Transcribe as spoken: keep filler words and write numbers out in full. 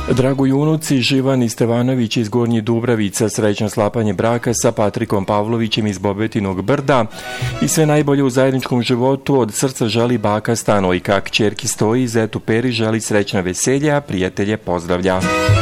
Dragoj unuci, Živan i Stevanović iz Gornjih Dubravica, srećno sklapanje braka sa Patrikom Pavlovićem iz Bobetinog Brda i sve najbolje u zajedničkom životu od srca želi baka Stanojka. Kćerki Stoji, zetu Peri želi srećna veselja, prijatelje pozdravlja.